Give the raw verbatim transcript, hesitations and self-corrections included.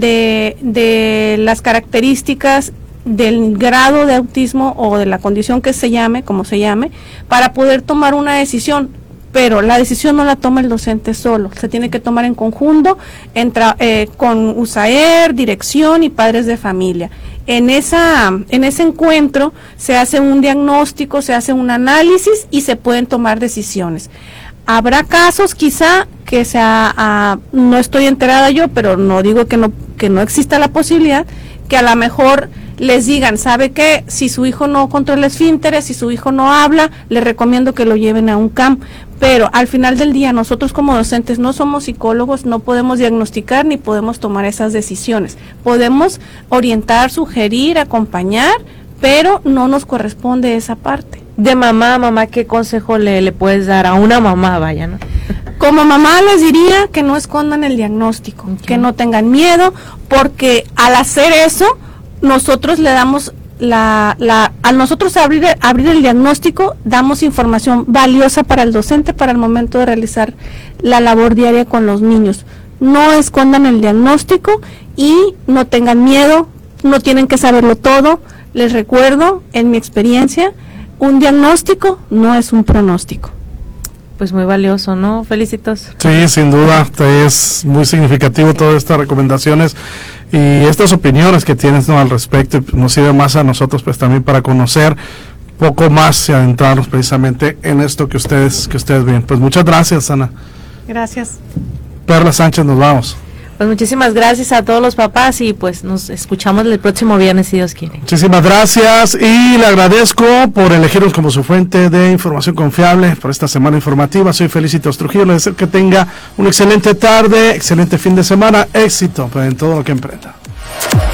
de, de las características del grado de autismo o de la condición que se llame, como se llame, para poder tomar una decisión. Pero la decisión no la toma el docente solo, se tiene que tomar en conjunto entra, eh, con U S A E R, dirección y padres de familia. En esa, en ese encuentro se hace un diagnóstico, se hace un análisis y se pueden tomar decisiones. Habrá casos quizá que sea, ah, no estoy enterada yo, pero no digo que no, que no exista la posibilidad, que a lo mejor les digan, ¿sabe qué? Si su hijo no controla esfínteres, si su hijo no habla, le recomiendo que lo lleven a un C A M. Pero al final del día, nosotros como docentes no somos psicólogos, no podemos diagnosticar ni podemos tomar esas decisiones. Podemos orientar, sugerir, acompañar, pero no nos corresponde esa parte. De mamá, mamá, ¿qué consejo le, le puedes dar a una mamá, vaya, no? Como mamá les diría que no escondan el diagnóstico, okay. que no tengan miedo, porque al hacer eso, nosotros le damos la, la, a nosotros abrir, abrir el diagnóstico, damos información valiosa para el docente para el momento de realizar la labor diaria con los niños. No escondan el diagnóstico y no tengan miedo, no tienen que saberlo todo. Les recuerdo, en mi experiencia, un diagnóstico no es un pronóstico. Pues muy valioso, ¿no? Felicitos. Sí, sin duda, es muy significativo todas estas recomendaciones y estas opiniones que tienes, ¿no?, al respecto, y nos sirve más a nosotros pues también para conocer poco más y adentrarnos precisamente en esto que ustedes que ustedes ven. Pues muchas gracias, Ana. Gracias. Perla Sánchez, nos vamos. Pues muchísimas gracias a todos los papás y pues nos escuchamos el próximo viernes si Dios quiere. Muchísimas gracias y le agradezco por elegirnos como su fuente de información confiable por esta semana informativa. Soy Felicitos Trujillo, les deseo que tenga una excelente tarde, excelente fin de semana, éxito en todo lo que emprenda.